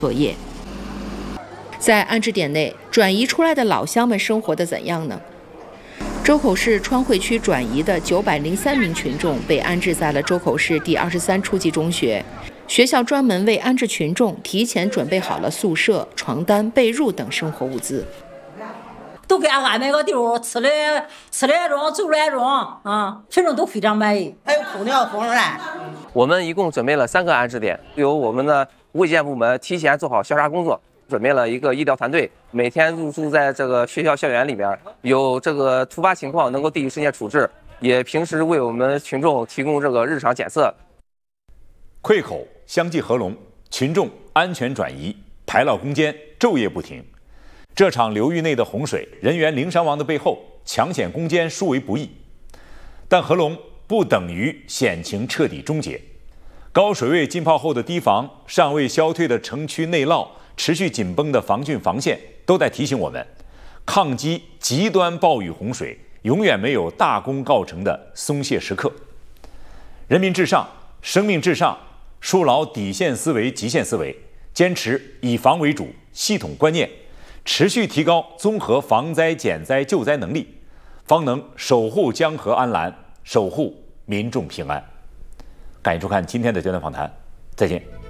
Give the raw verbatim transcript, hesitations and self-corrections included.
作业。在安置点内，转移出来的老乡们生活的怎样呢？周口市川汇区转移的九百零三名群众被安置在了周口市第二十三初级中学，学校专门为安置群众提前准备好了宿舍、床单、被褥等生活物资。 都给俺安排个地方，吃的吃的中，住的中，啊，群众都非常满意。 还有空调、风扇。 我们一共准备了三个安置点，由我们的卫健部门提前做好消杀工作。准备了一个医疗团队，每天入住在这个学校校园里边，有这个突发情况能够第一时间处置，也平时为我们群众提供这个日常检测。 溃口相继合龙，群众安全转移，排涝攻坚昼夜不停。这场流域内的洪水，人员零伤亡的背后，抢险攻坚殊为不易。但合龙不等于险情彻底终结，高水位浸泡后的堤防，尚未消退的城区内涝。持续紧绷的防汛防线都在提醒我们，抗击极端暴雨洪水永远没有大功告成的松懈时刻。人民至上，生命至上，树牢底线思维、极限思维，坚持以防为主系统观念，持续提高综合防灾减灾救灾能力，方能守护江河安澜，守护民众平安。感谢收看今天的焦点访谈，再见。